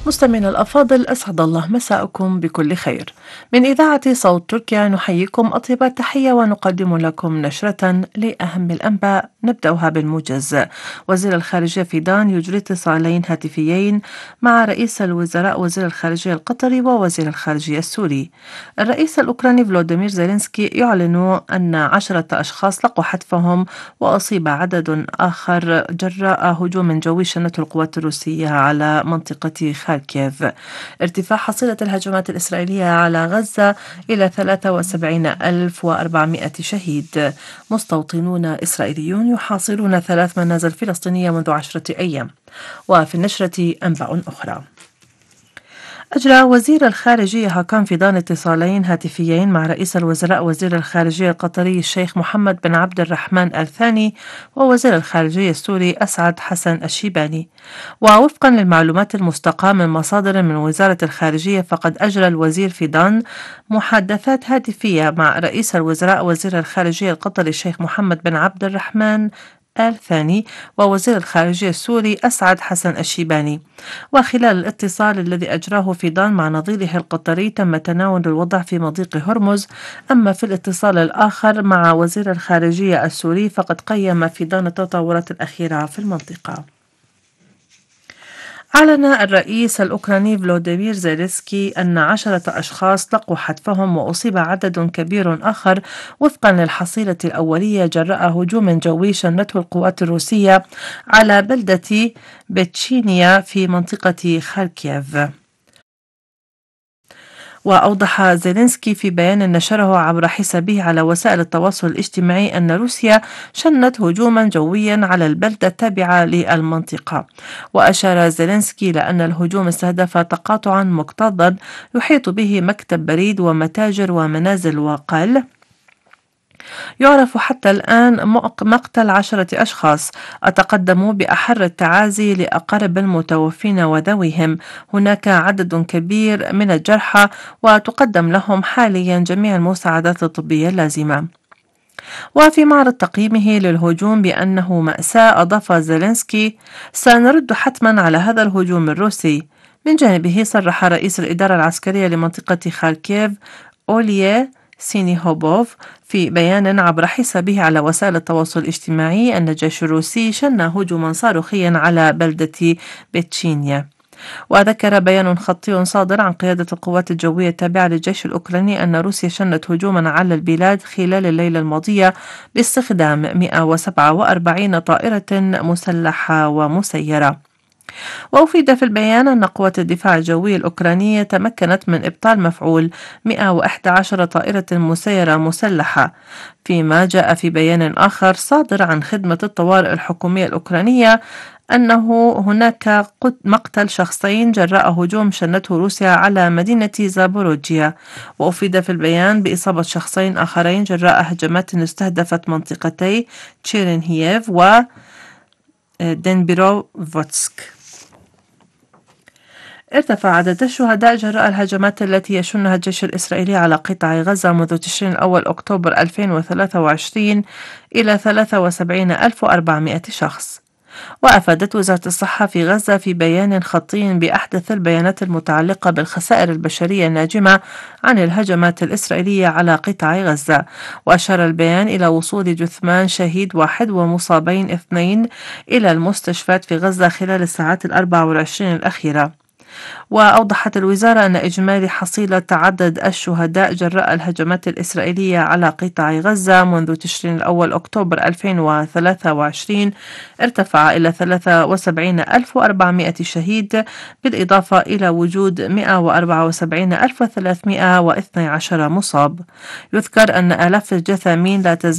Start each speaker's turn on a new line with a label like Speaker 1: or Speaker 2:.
Speaker 1: مستمعينا الأفاضل، أسعد الله مساءكم بكل خير. من إذاعة صوت تركيا نحييكم أطيب التحية ونقدم لكم نشرة لأهم الأنباء نبدأها بالموجز. وزير الخارجية فيدان يجري اتصالين هاتفيين مع رئيس الوزراء وزير الخارجية القطري ووزير الخارجية السوري. الرئيس الأوكراني فلوديمير زيلينسكي يعلن أن 10 أشخاص لقوا حتفهم وأصيب عدد آخر جراء هجوم جوي شنته القوات الروسية على منطقة خاركيف. ارتفاع حصيلة الهجمات الإسرائيلية على غزة إلى 73,400 شهيد. مستوطنون إسرائيليون يحاصرون 3 منازل فلسطينية منذ 10 أيام. وفي النشرة أنباء أخرى. أجرى وزير الخارجية هاكان فيدان اتصالين هاتفيين مع رئيس الوزراء وزير الخارجية القطري الشيخ محمد بن عبد الرحمن الثاني ووزير الخارجية السوري أسعد حسن الشيباني. ووفقا للمعلومات المستقاة من مصادر من وزارة الخارجية، فقد أجرى الوزير فيدان محادثات هاتفية مع رئيس الوزراء وزير الخارجية القطري الشيخ محمد بن عبد الرحمن الثاني ووزير الخارجية السوري أسعد حسن الشيباني. وخلال الاتصال الذي أجراه فيدان مع نظيره القطري تم تناول الوضع في مضيق هرمز. أما في الاتصال الآخر مع وزير الخارجية السوري فقد قيم فيدان التطورات الأخيرة في المنطقة. أعلن الرئيس الأوكراني فلوديمير زيلينسكي أن 10 أشخاص لقوا حتفهم وأصيب عدد كبير آخر وفقا للحصيلة الأولية جراء هجوم جوي شنته القوات الروسية على بلدة بتشينيا في منطقة خاركيف. وأوضح زيلينسكي في بيان نشره عبر حسابه على وسائل التواصل الاجتماعي أن روسيا شنت هجوما جويا على البلدة التابعة للمنطقة. وأشار زيلينسكي إلى أن الهجوم استهدف تقاطعا مكتظا يحيط به مكتب بريد ومتاجر ومنازل، وقال: يعرف حتى الآن مقتل 10 أشخاص. أتقدم بأحر التعازي لأقارب المتوفين وذويهم. هناك عدد كبير من الجرحى وتقدم لهم حاليا جميع المساعدات الطبية اللازمة. وفي معرض تقييمه للهجوم بأنه مأساة، أضاف زيلينسكي: سنرد حتما على هذا الهجوم الروسي. من جانبه صرح رئيس الإدارة العسكرية لمنطقة خاركيف أولييه سينيهوبوف في بيان عبر حسابه على وسائل التواصل الاجتماعي أن الجيش الروسي شن هجوما صاروخيا على بلدة بتشينيا. وذكر بيان خطي صادر عن قيادة القوات الجوية التابعة للجيش الأوكراني أن روسيا شنت هجوما على البلاد خلال الليلة الماضية باستخدام 147 طائرة مسلحة ومسيرة. وأفيد في البيان أن قوات الدفاع الجوي الأوكرانية تمكنت من إبطال مفعول 111 طائرة مسيرة مسلحة. فيما جاء في بيان آخر صادر عن خدمة الطوارئ الحكومية الأوكرانية أنه هناك مقتل شخصين جراء هجوم شنته روسيا على مدينة زابوروجيا. وأفيد في البيان بإصابة شخصين آخرين جراء هجمات استهدفت منطقتي تشيرنهييف ودنبروفسك. ارتفع عدد الشهداء جراء الهجمات التي يشنها الجيش الإسرائيلي على قطاع غزة منذ تشرين الأول أكتوبر 2023 إلى 73,400 شخص. وأفادت وزارة الصحة في غزة في بيان خطي بأحدث البيانات المتعلقة بالخسائر البشرية الناجمة عن الهجمات الإسرائيلية على قطاع غزة. وأشار البيان إلى وصول جثمان شهيد واحد ومصابين 2 إلى المستشفيات في غزة خلال الساعات 24 الأخيرة. وأوضحت الوزارة أن إجمالي حصيلة عدد الشهداء جراء الهجمات الإسرائيلية على قطاع غزة منذ تشرين الأول أكتوبر 2023 ارتفع إلى 73,400 شهيد، بالإضافة إلى وجود 174,312 مصاب. يذكر أن آلاف الجثامين لا تزال